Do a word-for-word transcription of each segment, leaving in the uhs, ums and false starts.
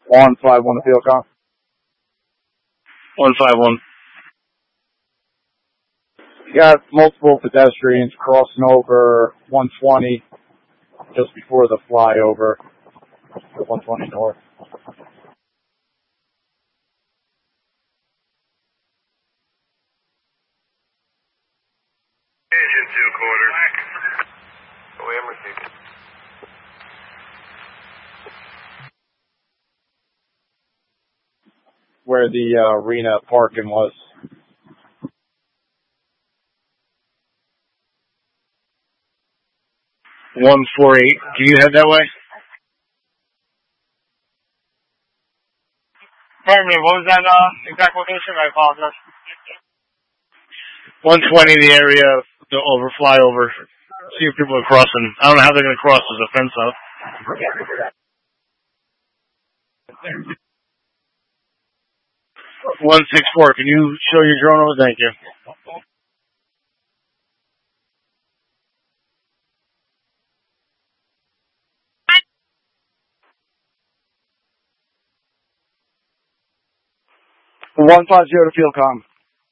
one five one to field com. one five one. You got multiple pedestrians crossing over one twenty just before the flyover, one twenty north. Engine two quarters. We am receiving. Where the uh, arena parking was. one four eight. Can you head that way? Pardon me, what was that uh, exact location? I apologize. one twenty, the area of the over flyover. See if people are crossing. I don't know how they're going to cross. There's a fence up. one six four, can you show your drone over? Thank you. one five zero to field com.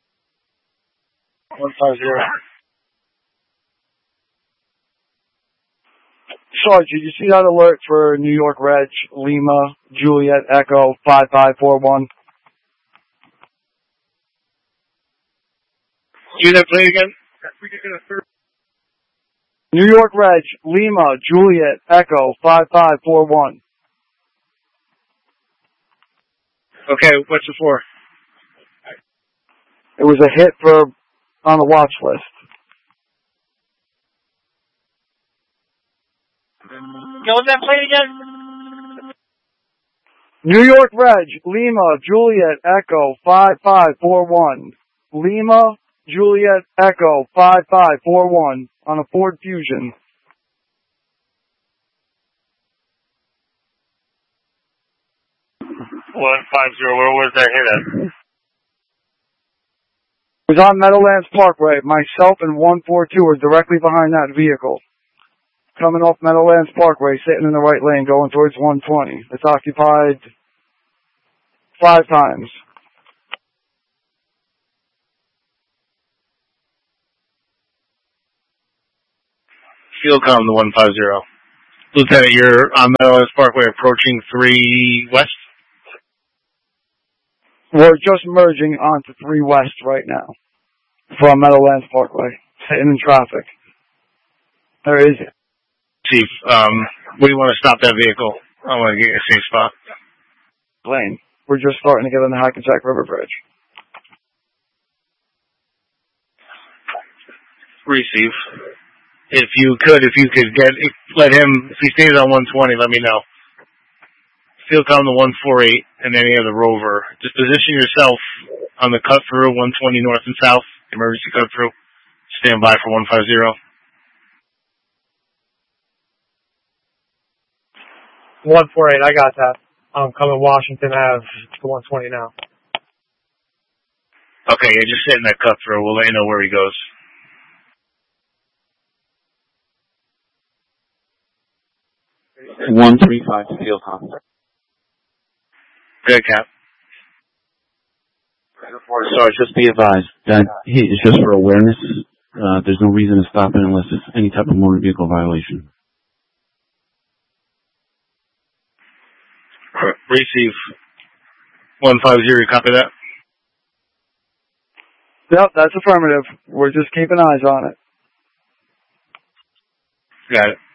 one five zero. Sarge, did you see that alert for New York Reg, Lima, Juliet, Echo, five five four one? Do that play again? New York Reg, Lima, Juliet, Echo, five five four one. Okay, what's it for? It was a hit for on the watch list. Go with that play again? New York Reg, Lima, Juliet, Echo, five five four one. Lima, Juliet, Echo, five five four one on a Ford Fusion. one five zero, where was that hit at? It was on Meadowlands Parkway. Myself and one four two were directly behind that vehicle. Coming off Meadowlands Parkway, sitting in the right lane, going towards one twenty. It's occupied five times. Field com the one five zero. Lieutenant, you're on Meadowlands Parkway approaching three west? We're just merging onto three west right now from Meadowlands Parkway, sitting in traffic. There is Chief, um, where do you want to stop that vehicle? I want to get you a safe spot. lane. We're just starting to get on the Hackensack River Bridge. Receive. If you could, if you could get, if, let him, if he stays on one twenty, let me know. Field com the one four eight and any other rover. Just position yourself on the cut through, one twenty north and south, emergency cut through. Stand by for one five zero. one four eight, I got that. I'm coming Washington Ave to one twenty now. Okay, yeah, just sit in that cut through. We'll let you know where he goes. one three five to field com. Good, Cap. Sorry, just be advised that he is just for awareness. Uh, there's no reason to stop it unless it's any type of motor vehicle violation. Receive. one five zero, copy that? Yep, that's affirmative. We're just keeping eyes on it. Got it.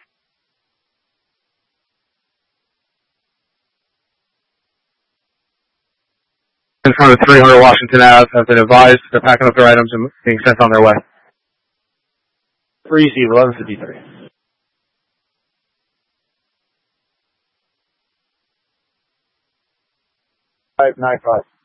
In front of three hundred Washington Ave have been advised they're packing up their items and being sent on their way. Receive eleven fifty-three. Five nine five.